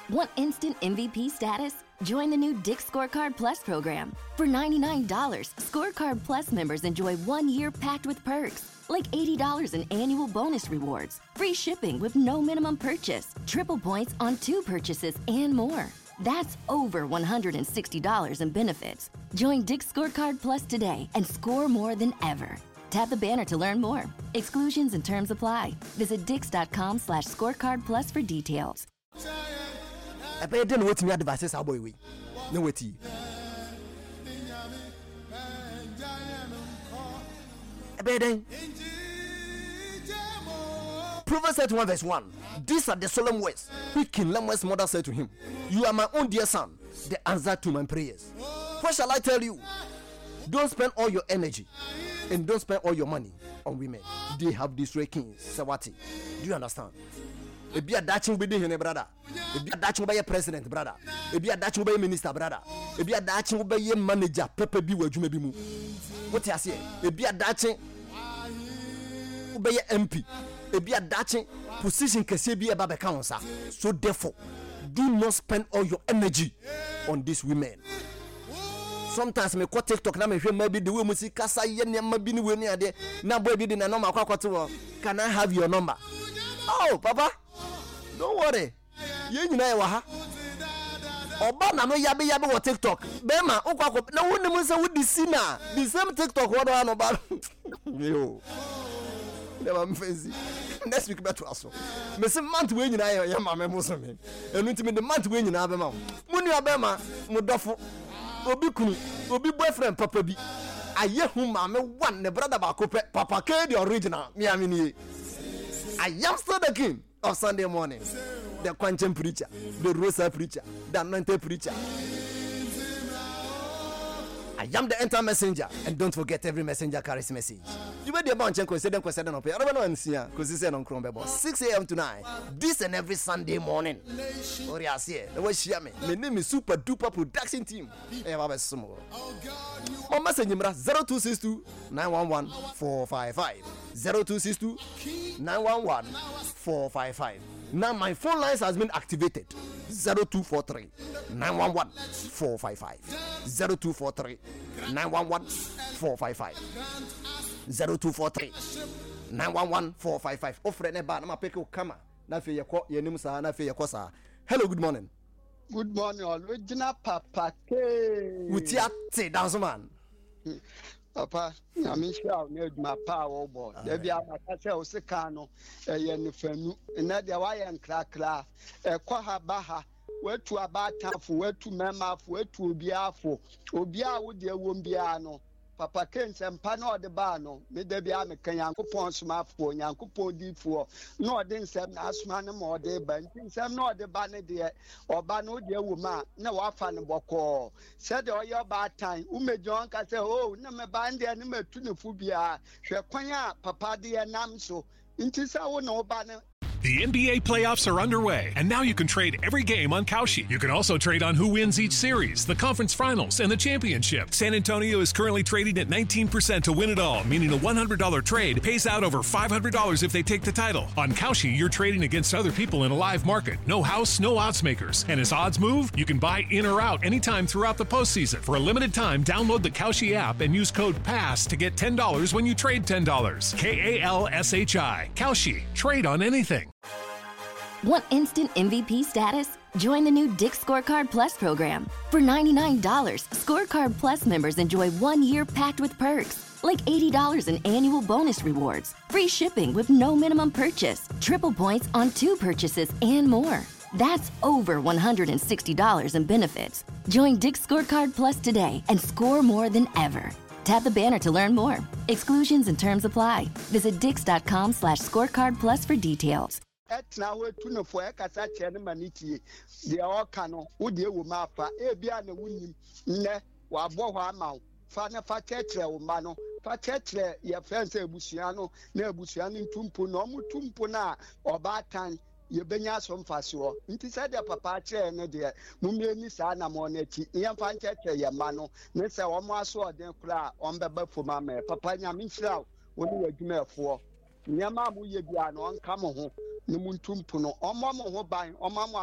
Want instant MVP status? Join the new Dick's Scorecard Plus program. For $99, Scorecard Plus members enjoy 1 year packed with perks, like $80 in annual bonus rewards, free shipping with no minimum purchase, triple points on 2 purchases, and more. That's over $160 in benefits. Join Dick's Scorecard Plus today and score more than ever. Tap the banner to learn more. Exclusions and terms apply. Visit dix.com/scorecardplus for details. I bet you what me advice our boy we. No wait. I bet Proverbs 31 verse 1. These are the solemn words which King Lemuel's mother said to him. You are my own dear son, the answer to my prayers. What shall I tell you? Don't spend all your energy and don't spend all your money on women. They have these kings. Sawati. Do you understand? If you are Dutching with the brother, if you are Dutching by a president, brother, if you are Dutching by a minister, brother, if you are Dutching by a manager, Pepe be where you may be moved. What I say? If you are Dutching by a MP, if you are Dutching position can be a Baba Council. So therefore, do not spend all your energy on these women. Sometimes me quote TikTok na me hwe maybe the way music kasa ye ne ma bi ni we ni ade na boy bi di na number akwakoto. Can I have your number? Oh, Papa, don't worry. Ye nyina ye wa ha. Oba na no yabe wo TikTok. Be ma ukwako na woni mu se wodi sina. The same TikTok what do no ba. Yo. Never me fancy. Next week better aso. Me se month we nyina ye ma me mo so me. Enu ntimi the month we nyina be ma. Mu nu abe ma mu dofo. Obi kunu, obi boyfriend papa bi. Aye hu ma me one ne brother ba ko papa ke the original. Me amini. I am still the king of Sunday morning. The Quantum preacher, the Rosa preacher, the anointed preacher. I am the enter messenger, and don't forget every messenger carries message. You made the bunch and consider on pay. I don't know because he said on Chrome 6 a.m. to 9. This and every Sunday morning. Or I say, the way she me. My name is Super Duper Production Team. I have a sumo. My messenger 0262 911 455 0262 911 455. Now my phone lines has been activated. 0243 911 455 0243 911 455 0243 911 455. Offer neba na mapeke kama na fe yeko yenim sa na fe yeko sa. Hello, good morning. Good morning, original Papa K. Utiate dance man. Papa, I'm sure my power board. There be a Secano, a Yenifenu, and that the Wayan Crackla, a Quahabaha, where to a bataf, where to Mamma, where to Biafo, Obia would dear Wumbiano. Papa Kens and Pano de Bano, made there be a Yanko Pons Mafo, Yanko Podi for no didn't say Asman more day, but I'm not the banner dear or Bano dear woman, no Afan Boko. Said all your bad time, Ume John can say, oh, no, my band and no Tunifubia, Shaquanya, Papa dear Namso, into so no banner. The NBA playoffs are underway, and now you can trade every game on Kalshi. You can also trade on who wins each series, the conference finals, and the championship. San Antonio is currently trading at 19% to win it all, meaning a $100 trade pays out over $500 if they take the title. On Kalshi, you're trading against other people in a live market. No house, no odds makers. And as odds move, you can buy in or out anytime throughout the postseason. For a limited time, download the Kalshi app and use code PASS to get $10 when you trade $10. KALSHI. Kalshi. Trade on anything. Want instant MVP status? Join the new Dick's Scorecard Plus program. For $99, Scorecard Plus members enjoy 1 year packed with perks, like $80 in annual bonus rewards, free shipping with no minimum purchase, triple points on 2 purchases, and more. That's over $160 in benefits. Join Dick's Scorecard Plus today and score more than ever. Tap the banner to learn more. Exclusions and terms apply. Visit dix.com/scorecard plus for details. Now we're tuna for Ekasa Maniti. They all cano, would you mapa, Ebia and Winnie, Ne, Waboha Mount, Fana Fatetre, Mano, Fatetre, your friends Busiano, Ne Busiani Tumpu, no Mutumpuna, or Batan, your Benyas from Fasio. It is said a papa chair, no dear, Mummy Sana Moneti, Ian Fantetre, your mano, Nessa Omaso, then cry on the Buffo Mamma, Papa Yamisha, when you were given for. Nyama mu ye bia no nka mo ho ne muntu mpu no omo mo ho ban omo